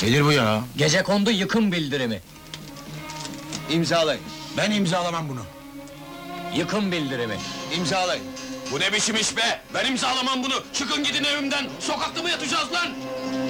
Nedir bu ya? Gecekondu yıkım bildirimi. İmzalayın. Ben imzalamam bunu. Yıkım bildirimi. İmzalayın. Bu ne biçim iş be? Ben imzalamam bunu. Çıkın gidin evimden. Sokakta mı yatacağız lan?